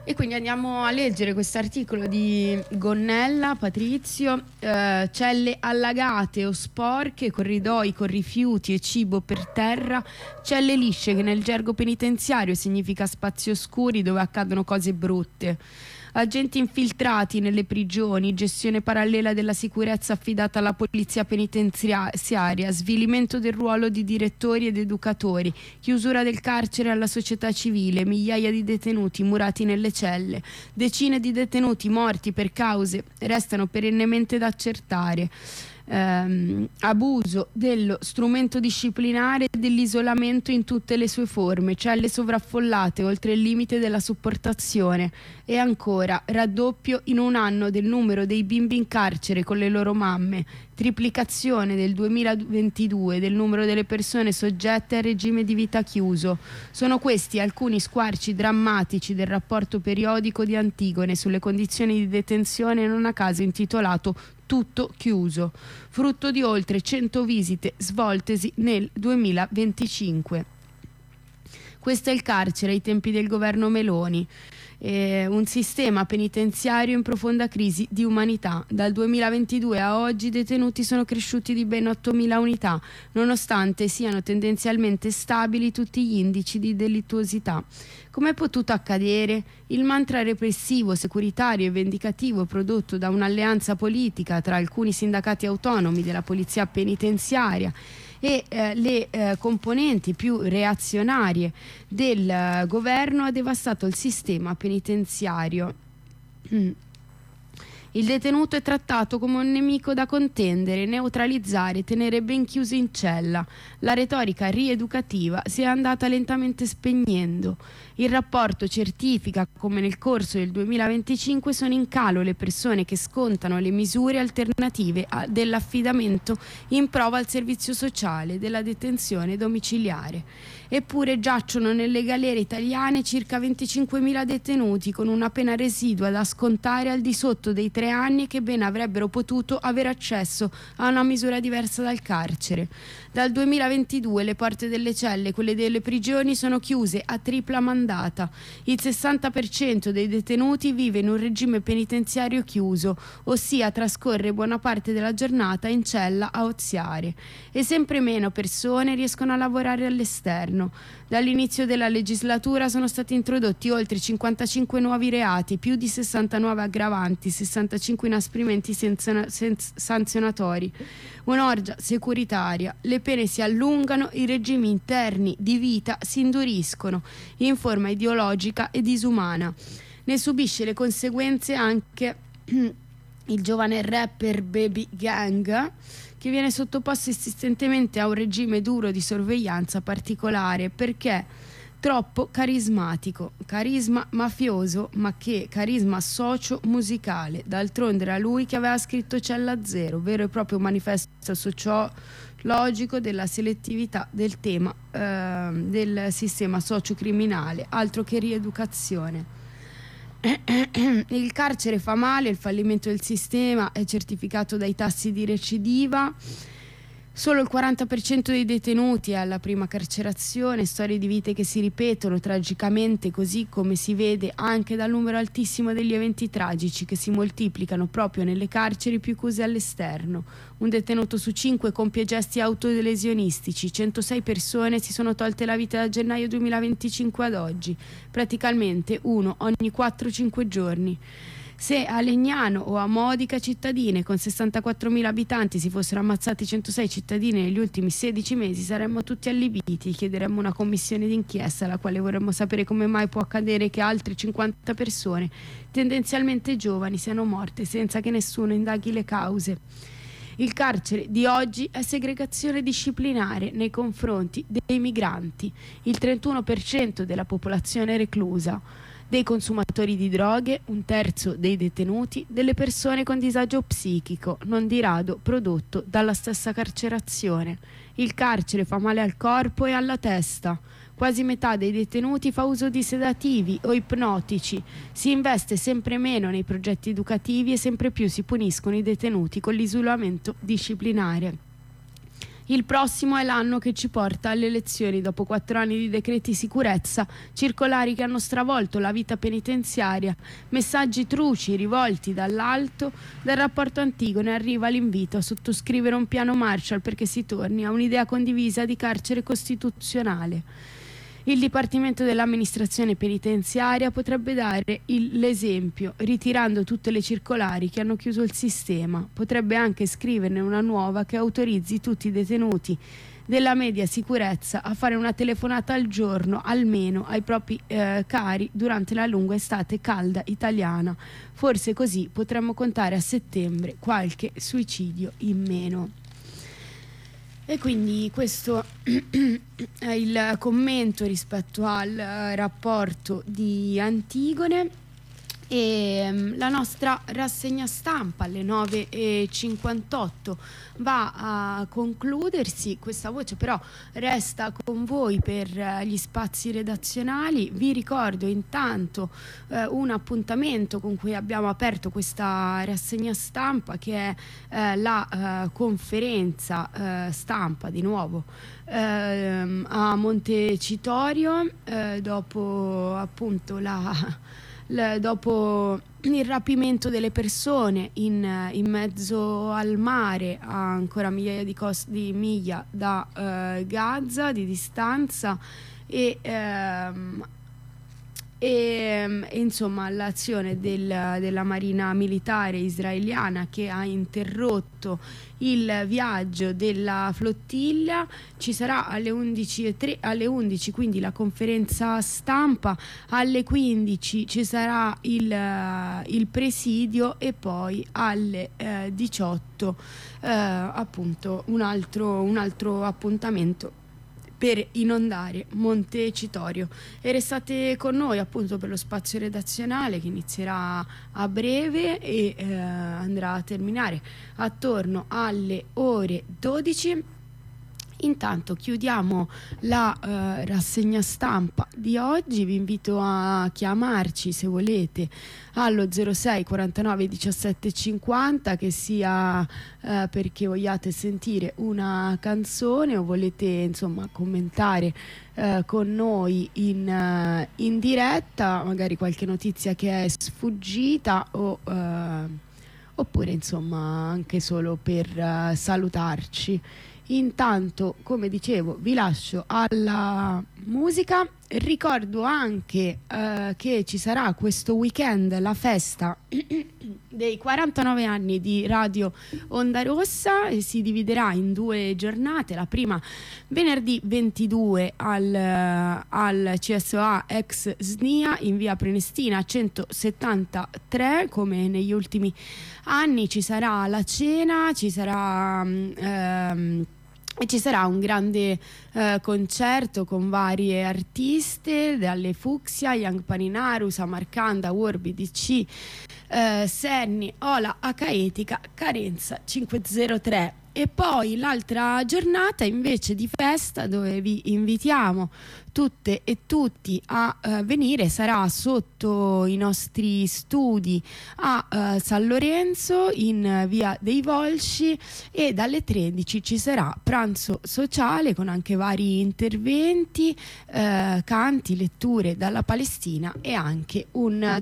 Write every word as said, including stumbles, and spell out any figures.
E quindi andiamo a leggere questo articolo di Gonnella, Patrizio. eh, celle allagate o sporche, corridoi con rifiuti e cibo per terra, celle lisce che nel gergo penitenziario significa spazi oscuri dove accadono cose brutte. Agenti infiltrati nelle prigioni, gestione parallela della sicurezza affidata alla polizia penitenziaria, svilimento del ruolo di direttori ed educatori, chiusura del carcere alla società civile, migliaia di detenuti murati nelle celle, decine di detenuti morti per cause restano perennemente da accertare. Ehm, abuso dello strumento disciplinare e dell'isolamento in tutte le sue forme, celle sovraffollate oltre il limite della sopportazione, e ancora raddoppio in un anno del numero dei bimbi in carcere con le loro mamme, triplicazione del duemilaventidue del numero delle persone soggette al regime di vita chiuso. Sono questi alcuni squarci drammatici del rapporto periodico di Antigone sulle condizioni di detenzione, non a caso intitolato Tutto chiuso, frutto di oltre cento visite svoltesi nel duemilaventicinque. Questo è il carcere ai tempi del governo Meloni. Eh, un sistema penitenziario in profonda crisi di umanità. Dal duemilaventidue a oggi i detenuti sono cresciuti di ben ottomila unità, nonostante siano tendenzialmente stabili tutti gli indici di delittuosità. Come è potuto accadere? Il mantra repressivo, securitario e vendicativo prodotto da un'alleanza politica tra alcuni sindacati autonomi della polizia penitenziaria e eh, le eh, componenti più reazionarie del eh, governo ha devastato il sistema penitenziario. Mm. Il detenuto è trattato come un nemico da contendere, neutralizzare, tenere ben chiuso in cella. La retorica rieducativa si è andata lentamente spegnendo. Il rapporto certifica come nel corso del duemilaventicinque sono in calo le persone che scontano le misure alternative a, dell'affidamento in prova al servizio sociale della detenzione domiciliare. Eppure giacciono nelle galere italiane circa venticinquemila detenuti con una pena residua da scontare al di sotto dei tre anni che ben avrebbero potuto avere accesso a una misura diversa dal carcere. Dal duemilaventidue le porte delle celle, quelle delle prigioni, sono chiuse a tripla mandata. Il sessanta per cento dei detenuti vive in un regime penitenziario chiuso, ossia trascorre buona parte della giornata in cella a oziare. E sempre meno persone riescono a lavorare all'esterno. Dall'inizio della legislatura sono stati introdotti oltre cinquantacinque nuovi reati, più di sessanta nuove aggravanti, sessantacinque inasprimenti senza, senza, sanzionatori. Un'orgia securitaria, le pene si allungano, i regimi interni di vita si induriscono in forma ideologica e disumana. Ne subisce le conseguenze anche il giovane rapper Baby Gang, che viene sottoposto insistentemente a un regime duro di sorveglianza particolare perché troppo carismatico, carisma mafioso, ma che carisma socio-musicale. D'altronde era lui che aveva scritto Cella Zero, vero e proprio manifesto sociologico della selettività del tema eh, del sistema socio-criminale, altro che rieducazione. Il carcere fa male, il fallimento del sistema è certificato dai tassi di recidiva. Solo il quaranta per cento dei detenuti è alla prima carcerazione, storie di vite che si ripetono tragicamente, così come si vede anche dal numero altissimo degli eventi tragici che si moltiplicano proprio nelle carceri più chiuse all'esterno. Un detenuto su cinque compie gesti autolesionistici, centosei persone si sono tolte la vita da gennaio duemilaventicinque ad oggi, praticamente uno ogni quattro cinque giorni. Se a Legnano o a Modica cittadine con sessantaquattromila abitanti si fossero ammazzati centosei cittadini negli ultimi sedici mesi, saremmo tutti allibiti. Chiederemmo una commissione d'inchiesta alla quale vorremmo sapere come mai può accadere che altre cinquanta persone, tendenzialmente giovani, siano morte senza che nessuno indaghi le cause. Il carcere di oggi è segregazione disciplinare nei confronti dei migranti, il trentuno per cento della popolazione reclusa, dei consumatori di droghe, un terzo dei detenuti, delle persone con disagio psichico, non di rado prodotto dalla stessa carcerazione. Il carcere fa male al corpo e alla testa. Quasi metà dei detenuti fa uso di sedativi o ipnotici. Si investe sempre meno nei progetti educativi e sempre più si puniscono i detenuti con l'isolamento disciplinare. Il prossimo è l'anno che ci porta alle elezioni dopo quattro anni di decreti sicurezza, circolari che hanno stravolto la vita penitenziaria, messaggi truci rivolti dall'alto. Dal rapporto Antigone arriva l'invito a sottoscrivere un piano Marshall perché si torni a un'idea condivisa di carcere costituzionale. Il Dipartimento dell'Amministrazione Penitenziaria potrebbe dare il- l'esempio, ritirando tutte le circolari che hanno chiuso il sistema. Potrebbe anche scriverne una nuova che autorizzi tutti i detenuti della media sicurezza a fare una telefonata al giorno almeno ai propri eh, cari durante la lunga estate calda italiana. Forse così potremmo contare a settembre qualche suicidio in meno. E quindi questo è il commento rispetto al eh, rapporto di Antigone. E mm, la nostra rassegna stampa alle nove e cinquantotto va a concludersi. Questa voce però resta con voi per eh, gli spazi redazionali. Vi ricordo intanto eh, un appuntamento con cui abbiamo aperto questa rassegna stampa, che è eh, la eh, conferenza eh, stampa di nuovo ehm, a Montecitorio eh, dopo appunto la L- dopo il rapimento delle persone in, in mezzo al mare, a ancora migliaia di, cos- di miglia da eh, Gaza di distanza, e, ehm, e, e insomma l'azione del- della marina militare israeliana che ha interrotto il viaggio della flottiglia. Ci sarà alle undici e tre, alle undici quindi la conferenza stampa, alle quindici ci sarà il, eh, il presidio, e poi alle eh, diciotto eh, appunto un altro, un altro appuntamento per inondare Montecitorio. E restate con noi appunto per lo spazio redazionale, che inizierà a breve e eh, andrà a terminare attorno alle ore dodici. Intanto chiudiamo la eh, rassegna stampa di oggi. Vi invito a chiamarci se volete allo zero sei quarantanove diciassette cinquanta, che sia eh, perché vogliate sentire una canzone o volete insomma commentare eh, con noi in, eh, in diretta, magari qualche notizia che è sfuggita, o eh, oppure insomma anche solo per eh, salutarci. Intanto, come dicevo, vi lascio alla musica. Ricordo anche eh, che ci sarà questo weekend la festa dei quarantanove anni di Radio Onda Rossa, e si dividerà in due giornate. La prima venerdì ventidue al, al C S O A ex S N I A in via Prenestina centosettantatré. Come negli ultimi anni ci sarà la cena, ci sarà ehm, e ci sarà un grande eh, concerto con varie artiste, dalle Fucsia, Young Paninaru, Samarcanda, Warby D C, eh, Senni, Ola, Acaetica, Carenza cinquecentotre. E poi l'altra giornata invece di festa, dove vi invitiamo tutte e tutti a uh, venire, sarà sotto i nostri studi a uh, San Lorenzo in uh, via dei Volsci, e dalle tredici ci sarà pranzo sociale con anche vari interventi, uh, canti, letture dalla Palestina e anche un